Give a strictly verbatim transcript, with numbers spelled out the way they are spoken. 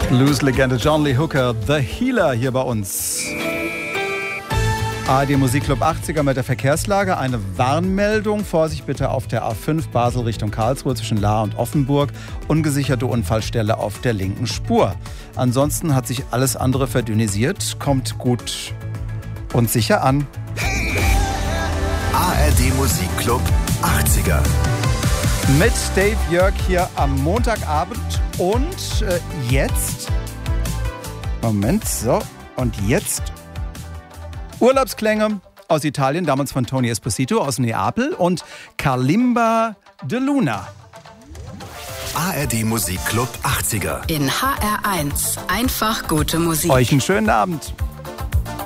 Blues-Legende John Lee Hooker, The Healer, hier bei uns. A R D Musikclub achtziger mit der Verkehrslage. Eine Warnmeldung. Vorsicht bitte auf der A fünf Basel Richtung Karlsruhe zwischen Lahr und Offenburg. Ungesicherte Unfallstelle auf der linken Spur. Ansonsten hat sich alles andere verdünnisiert. Kommt gut und sicher an. A R D Musikclub achtziger. Mit Dave Jörg hier am Montagabend. Und äh, jetzt... Moment, so. Und jetzt... Urlaubsklänge aus Italien, damals von Tony Esposito aus Neapel und Kalimba de Luna. A R D Musikclub achtziger. In H R eins. Einfach gute Musik. Euch einen schönen Abend.